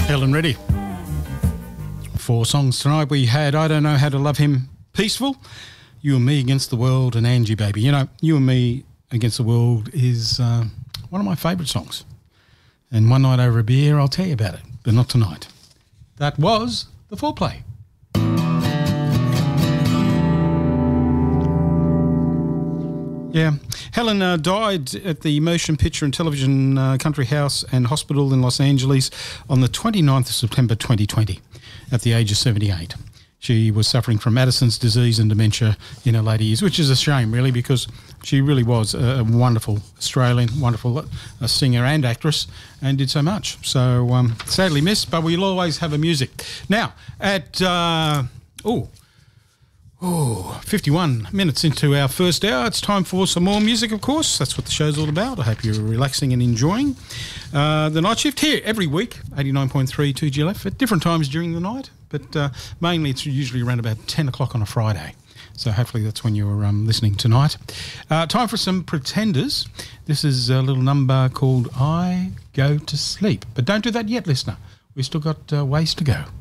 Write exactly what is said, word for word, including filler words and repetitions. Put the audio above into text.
Helen Reddy. Four songs tonight. We had I Don't Know How to Love Him, Peaceful, You and Me Against the World, and Angie Baby. You know, You and Me Against the World is uh, one of my favourite songs. And one night over a beer, I'll tell you about it, but not tonight. That was The Foreplay. Yeah. Helen uh, died at the Motion Picture and Television uh, Country House and Hospital in Los Angeles on the twenty-ninth of September twenty twenty at the age of seventy-eight. She was suffering from Addison's disease and dementia in her later years, which is a shame, really, because she really was a, a wonderful Australian, wonderful uh, singer and actress, and did so much. So um, sadly missed, but we'll always have a music. Now, at... Uh, oh... Oh, fifty-one minutes into our first hour. It's time for some more music, of course. That's what the show's all about. I hope you're relaxing and enjoying. Uh, the Night Shift here every week, eighty-nine point three two G L F, at different times during the night, but uh, mainly it's usually around about ten o'clock on a Friday. So hopefully that's when you're um, listening tonight. Uh, time for some Pretenders. This is a little number called I Go to Sleep. But don't do that yet, listener. We've still got uh, ways to go.